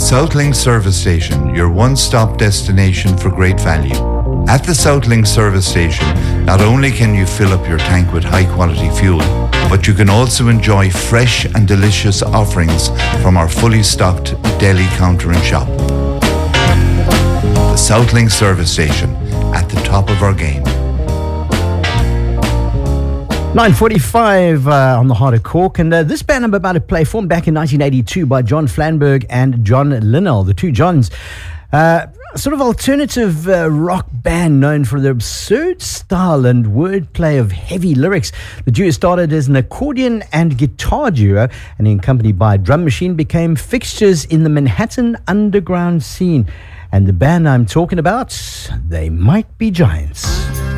Southlink Service Station, your one-stop destination for great value. At the Southlink Service Station, not only can you fill up your tank with high-quality fuel, but you can also enjoy fresh and delicious offerings from our fully stocked deli counter and shop. The Southlink Service Station, at the top of our game. 9:45 on the Heart of Cork, and this band I'm about to play formed back in 1982 by John Flanberg and John Linnell, the two Johns. Sort of alternative rock band known for their absurd style and wordplay of heavy lyrics. The duo started as an accordion and guitar duo, and accompanied by a drum machine, became fixtures in the Manhattan underground scene. And the band I'm talking about, they might be giants.